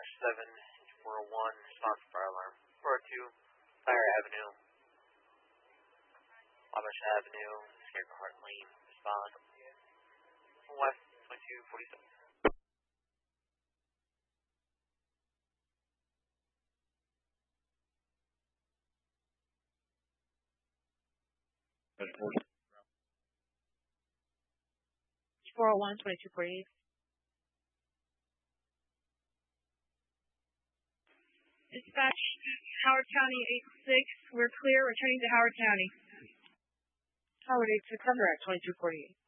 401, response fire alarm. 402, Fire Avenue, Wabash Avenue, Scarecrow Lane, respond. West 2247. It's 401, 2248. Dispatch, Howard County 86. We're clear. Returning to Howard County. Howard 86 under at 2248.